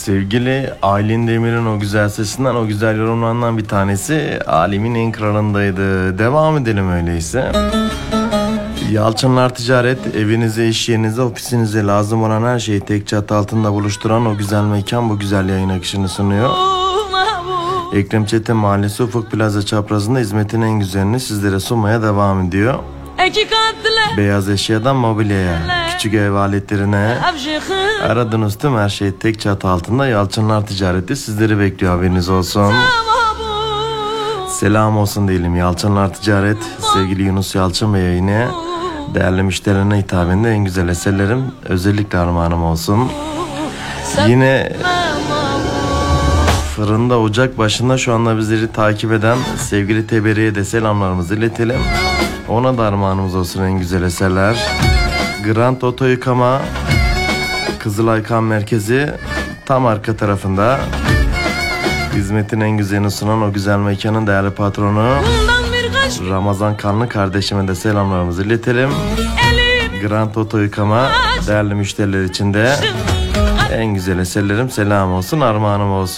Sevgili Aylin Demir'in o güzel sesinden, o güzel yorumlarından bir tanesi Alemin en kralındaydı. Devam edelim öyleyse. Yalçınlar Ticaret, evinize, iş yerinize, ofisinize lazım olan her şeyi tek çatı altında buluşturan o güzel mekan bu güzel yayın akışını sunuyor. Ekrem Çetin Mahallesi Ufuk Plaza çaprazında hizmetin en güzelini sizlere sunmaya devam ediyor. Beyaz eşyadan mobilyaya, küçük ev aletlerine, aradığınız tüm her şey tek çatı altında Yalçınlar Ticareti sizleri bekliyor, haberiniz olsun. Selam olsun diyelim Yalçınlar Ticaret, sevgili Yunus Yalçın Bey'e yine değerli müşterilerine hitabinde en güzel eserlerim özellikle armağanım olsun. Yine fırında ocak başında şu anda bizleri takip eden sevgili Teberi'ye de selamlarımızı iletelim. Ona da armağanımız olsun en güzel eserler. Grand Oto Yıkama Kızılay Kan Merkezi tam arka tarafında hizmetin en güzelini sunan o güzel mekanın değerli patronu Ramazan Kanlı kardeşime de selamlarımızı iletelim. Grand Oto Yıkama değerli müşteriler için de en güzel eserlerim selam olsun, armağanım olsun.